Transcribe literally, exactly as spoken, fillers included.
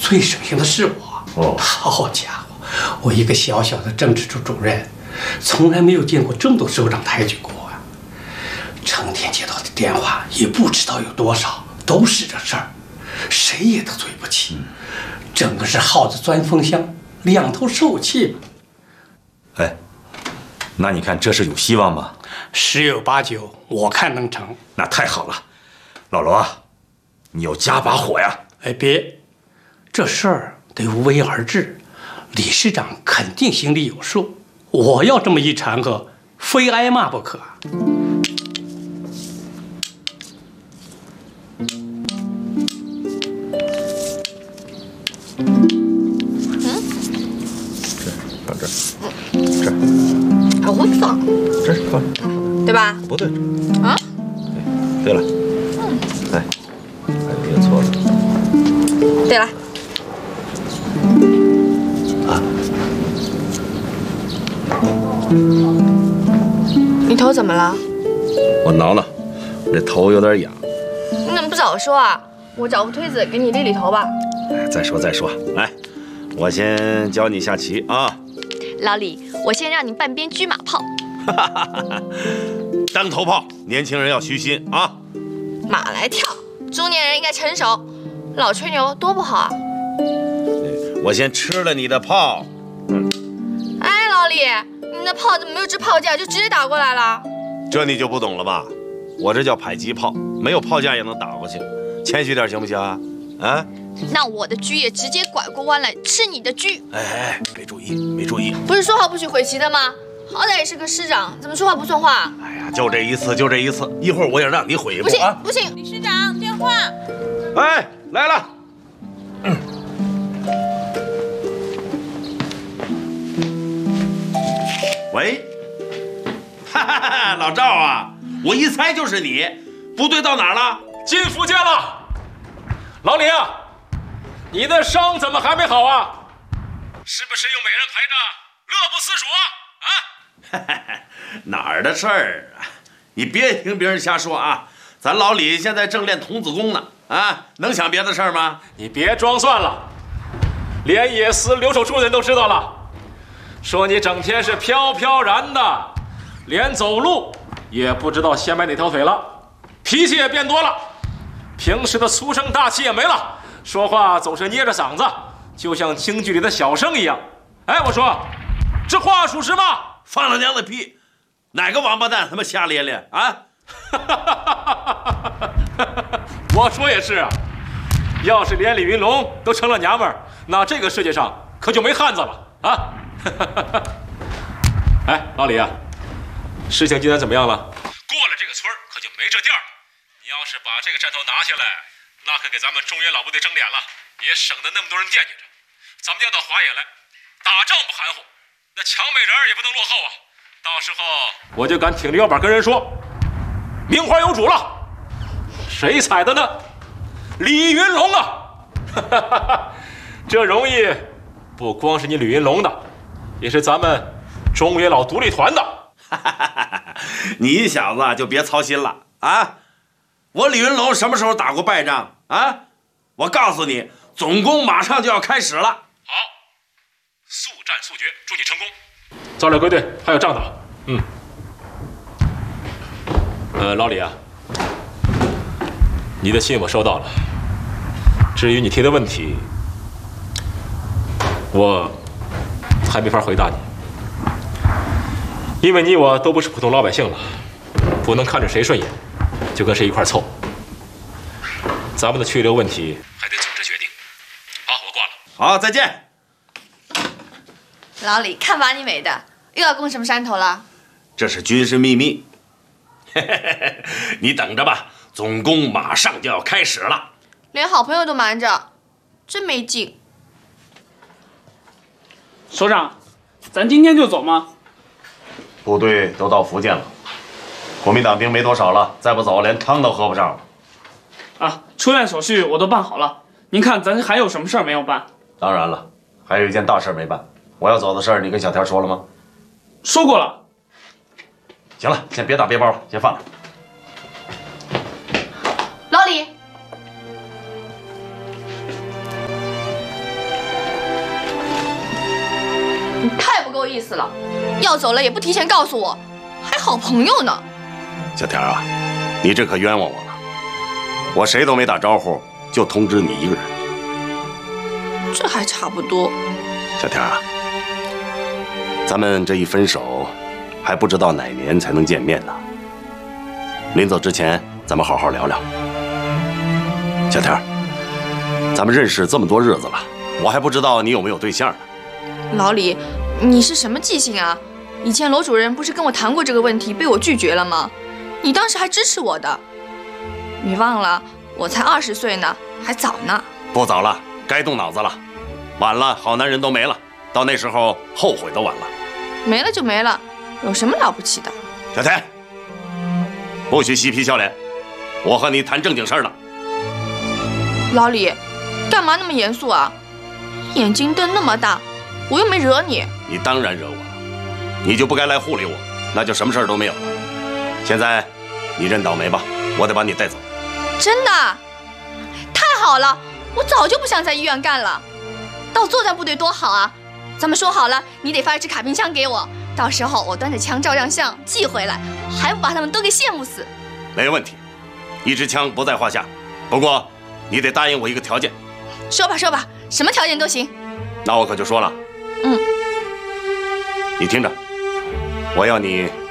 最省心的是我。哦，好家伙，我一个小小的政治处主任，从来没有见过这么多首长抬举过啊！成天接到的电话也不知道有多少，都是这事儿，谁也得罪不起，整个是耗子钻风箱，两头受气吧。 哎，那你看这是有希望吗？ 十有八九，我看能成。 那太好了，老罗啊，你要加把火呀！ 哎，别，这事儿得无为而治，理事长肯定心里有数。我要这么一掺和，非挨骂不可。 放这儿，这儿， 好会放， 这儿放， 对吧？ 不对， 啊？ 对了，嗯，哎，哎，别错了。 对了， 啊， 你头怎么了？ 我挠挠，我这头有点痒。 你怎么不早说啊？我找副推子给你理理头吧。 哎，再说再说，来，我先教你下棋啊。 老李，我先让你半边车马炮。 当头炮，年轻人要虚心啊。 马来跳，中年人应该成熟，老吹牛多不好啊。 我先吃了你的炮。 嗯。哎，老李，你的炮怎么没有支炮架就直接打过来了？ 这你就不懂了吧？我这叫迫击炮，没有炮架也能打过去，谦虚点行不行啊？啊？ 那我的车也直接拐过弯来吃你的车。 哎哎，没注意，没注意。 不是说好不许回旗的吗？好歹也是个师长，怎么说话不算话？ 哎呀，就这一次，就这一次，一会儿我也让你悔一步啊！ 不行，不行！ 理事长，电话。 哎，来了。嗯。喂，哈哈哈，老赵啊，我一猜就是你，部队到哪儿了？ 进福建了。老李啊，你的伤怎么还没好啊？是不是又每人陪着乐不思蜀啊？哪儿的事儿啊？你别听别人瞎说啊！咱老李现在正练童子功呢，啊，能想别的事儿吗？ 你别装蒜了，连野司留守处的人都知道了，说你整天是飘飘然的，连走路也不知道先迈哪条腿了，脾气也变多了。平时的粗声大气也没了，说话总是捏着嗓子，就像京剧里的小生一样。哎，我说，这话属实吗？ 放他娘的屁！哪个王八蛋他妈瞎咧咧啊？ 我说也是啊，要是连李云龙都成了娘们儿，那这个世界上可就没汉子了啊！哎，老李啊，事情进展怎么样了？过了这个村可就没这店儿。你要是把这个站头拿下来，那可给咱们中原老部队争脸了，也省得那么多人惦记着。咱们要到华野来，打仗不含糊，那抢美人也不能落后啊！到时候我就敢挺着腰板跟人说，名花有主了。谁踩的呢？李云龙啊！这荣誉不光是你李云龙的，也是咱们中原老独立团的。 你小子就别操心了啊！我李云龙什么时候打过败仗啊？我告诉你，总攻马上就要开始了。 好，速战速决，祝你成功。造料归队，还有仗打。嗯。呃，老李啊，你的信我收到了。至于你提的问题，我还没法回答你，因为你我都不是普通老百姓了，不能看着谁顺眼就跟谁一块凑。咱们的去留问题还得组织决定。好，我挂了。 好，再见。 老李，看把你美的，又要攻什么山头了？ 这是军事秘密，你等着吧，总攻马上就要开始了。 连好朋友都瞒着，真没劲。 首长，咱今天就走吗？ 部队都到福建了，国民党兵没多少了，再不走连汤都喝不上了。 啊，出院手续我都办好了，您看咱还有什么事儿没有办？ 当然了，还有一件大事没办。我要走的事儿，你跟小田说了吗？ 说过了。 行了，先别打背包了，先放着。 老李， 意思了，要走了也不提前告诉我，还好朋友呢。 小田啊，你这可冤枉我了，我谁都没打招呼，就通知你一个人。 这还差不多。 小田啊，咱们这一分手，还不知道哪年才能见面呢。临走之前，咱们好好聊聊。小田，咱们认识这么多日子了，我还不知道你有没有对象呢。 老李，你是什么记性啊？以前罗主任不是跟我谈过这个问题，被我拒绝了吗？你当时还支持我的，你忘了？我才二十岁呢，还早呢。 不早了，该动脑子了。晚了，好男人都没了，到那时候后悔都晚了。 没了就没了，有什么了不起的？ 小田，不许嬉皮笑脸，我和你谈正经事儿呢。 老李，干嘛那么严肃啊？眼睛瞪那么大，我又没惹你。 你当然惹我了，你就不该来护理我，那就什么事儿都没有了。现在你认倒霉吧，我得把你带走。 真的？太好了，我早就不想在医院干了。到作战部队多好啊！咱们说好了，你得发一支卡宾枪给我，到时候我端着枪照张相寄回来，还不把他们都给羡慕死？ 没问题，一支枪不在话下。不过你得答应我一个条件。 说吧说吧，什么条件都行。 那我可就说了。 嗯。 你听着，我要你